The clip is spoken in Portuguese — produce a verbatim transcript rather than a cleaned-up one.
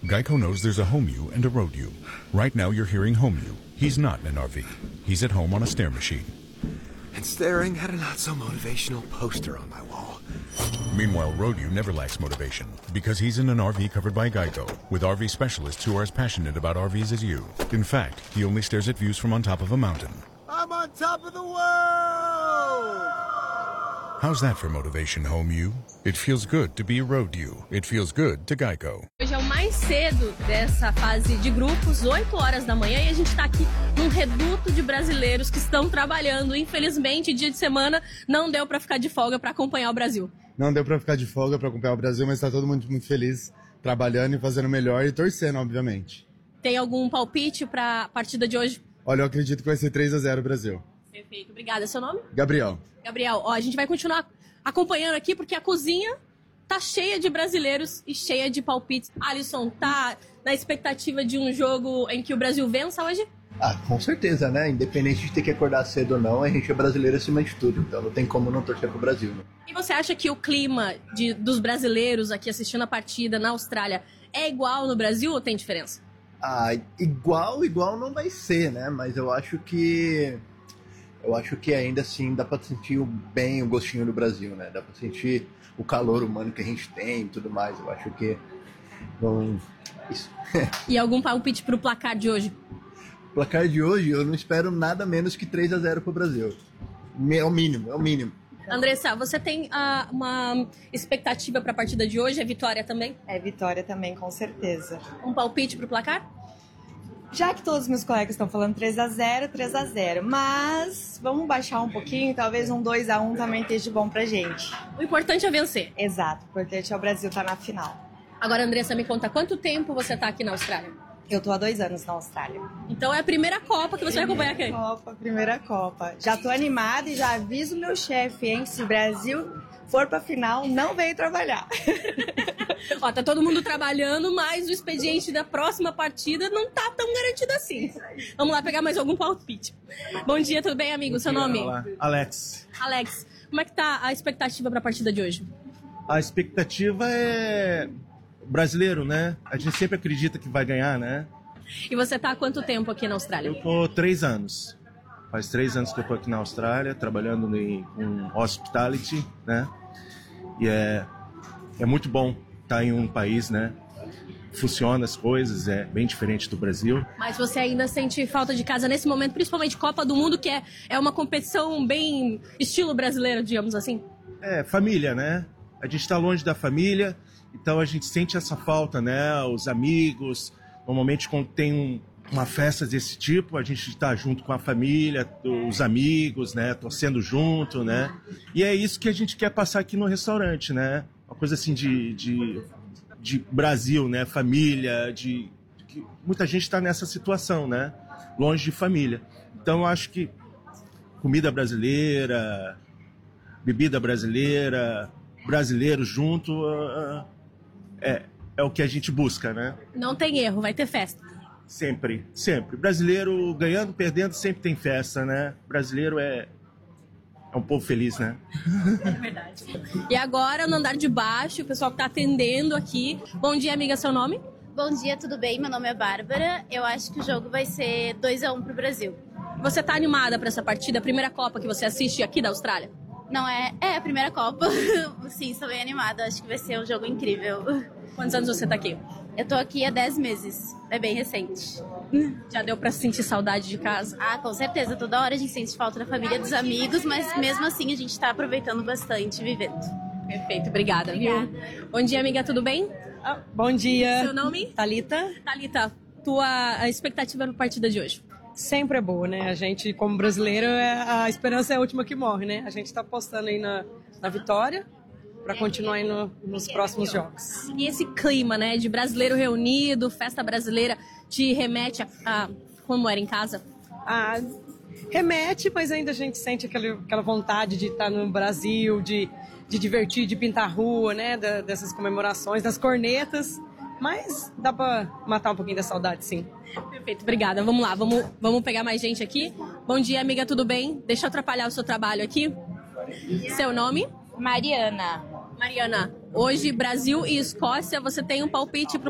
Geico knows there's a home you and a road you. Right now you're hearing home you. He's not in an R V. He's at home on a stair machine. And staring at a not-so-motivational poster on my wall. Meanwhile, road you never lacks motivation because he's in an R V covered by Geico with R V specialists who are as passionate about R Vs as you. In fact, he only stares at views from on top of a mountain. I'm on top of the world! How's that for motivation, home you? It feels good to be a road you. It feels good to Geico. Hoje é o mais cedo dessa fase de grupos, oito horas da manhã, e a gente está aqui num reduto de brasileiros que estão trabalhando. Infelizmente, dia de semana não deu para ficar de folga para acompanhar o Brasil. Não deu para ficar de folga para acompanhar o Brasil, mas está todo mundo muito feliz, trabalhando e fazendo melhor e torcendo, obviamente. Tem algum palpite para a partida de hoje? Olha, eu acredito que vai ser três a zero Brasil. Perfeito, obrigada. Seu nome? Gabriel. Gabriel, ó, a gente vai continuar acompanhando aqui porque a cozinha tá cheia de brasileiros e cheia de palpites. Alisson, tá na expectativa de um jogo em que o Brasil vença hoje? Ah, com certeza, né? Independente de ter que acordar cedo ou não, a gente é brasileiro acima de tudo. Então não tem como não torcer pro Brasil, né? E você acha que o clima de, dos brasileiros aqui assistindo a partida na Austrália é igual no Brasil ou tem diferença? Ah, igual, igual não vai ser, né? Mas eu acho que... Eu acho que ainda assim dá pra sentir bem o gostinho do Brasil, né? Dá pra sentir o calor humano que a gente tem e tudo mais. Eu acho que... Bom, isso. E algum palpite pro placar de hoje? O placar de hoje eu não espero nada menos que três a zero pro Brasil. É o mínimo, é o mínimo. Andressa, você tem uh, uma expectativa para a partida de hoje? É vitória também? É vitória também, com certeza. Um palpite para o placar? Já que todos os meus colegas estão falando três a zero, três a zero. Mas vamos baixar um pouquinho, talvez um dois a um também esteja bom pra gente. O importante é vencer. Exato, o importante é o Brasil estar na final. Agora, Andressa, me conta, quanto tempo você está aqui na Austrália? Eu tô há dois anos na Austrália. Então é a primeira Copa que você vai acompanhar aqui? Primeira Copa, primeira Copa. Já tô animada e já aviso meu chefe, hein? Se o Brasil for pra final, não vem trabalhar. Ó, tá todo mundo trabalhando, mas o expediente da próxima partida não tá tão garantido assim. Vamos lá pegar mais algum palpite. Bom dia, tudo bem, amigo? Seu nome? Olá, Alex. Alex, como é que tá a expectativa pra partida de hoje? A expectativa é... brasileiro, né? A gente sempre acredita que vai ganhar, né? E você tá há quanto tempo aqui na Austrália? Eu tô três anos. Faz três anos que eu tô aqui na Austrália, trabalhando em, com hospitality, né? E é, é muito bom estar em um país, né? Funciona as coisas, é bem diferente do Brasil. Mas você ainda sente falta de casa nesse momento, principalmente Copa do Mundo, que é, é uma competição bem estilo brasileiro, digamos assim? É, família, né? A gente tá longe da família, então a gente sente essa falta, né? Os amigos, normalmente quando tem um, uma festa desse tipo, a gente está junto com a família, os amigos, né? Torcendo junto, né? E é isso que a gente quer passar aqui no restaurante, né? Uma coisa assim de, de, de Brasil, né? Família, de, de muita gente está nessa situação, né? Longe de família. Então eu acho que comida brasileira, bebida brasileira, brasileiro junto, uh, é, é o que a gente busca, né? Não tem erro, vai ter festa. Sempre, sempre. Brasileiro ganhando, perdendo, sempre tem festa, né? Brasileiro é, é um povo feliz, né? É verdade. E agora, no andar de baixo, o pessoal que tá atendendo aqui. Bom dia, amiga, seu nome? Bom dia, tudo bem? Meu nome é Bárbara. Eu acho que o jogo vai ser dois a um pro Brasil. Você tá animada para essa partida? A primeira Copa que você assiste aqui da Austrália? Não é? É a primeira Copa. Sim, estou bem animada. Acho que vai ser um jogo incrível. Quantos anos você tá aqui? Eu tô aqui há dez meses. É bem recente. Já deu pra sentir saudade de casa? Ah, com certeza. Toda hora a gente sente falta da família, dos amigos, mas mesmo assim a gente tá aproveitando bastante, vivendo. Perfeito, obrigada, Obrigada. viu? Bom dia, amiga, tudo bem? Ah, bom dia. Seu nome? Thalita. Thalita, tua expectativa para a partida de hoje? Sempre é boa, né? A gente, como brasileiro, é, a esperança é a última que morre, né? A gente tá apostando aí na, na vitória para continuar aí no, nos próximos jogos. E esse clima, né, de brasileiro reunido, festa brasileira, te remete a, a como era em casa? Ah, remete, mas ainda a gente sente aquela, aquela vontade de estar no Brasil, de, de divertir, de pintar a rua, né? Da, dessas comemorações, das cornetas. Mas dá pra matar um pouquinho da saudade, sim. Perfeito, obrigada. Vamos lá, vamos, vamos pegar mais gente aqui. Bom dia, amiga, tudo bem? Deixa eu atrapalhar o seu trabalho aqui. Seu nome? Mariana. Mariana, hoje Brasil e Escócia, você tem um palpite pro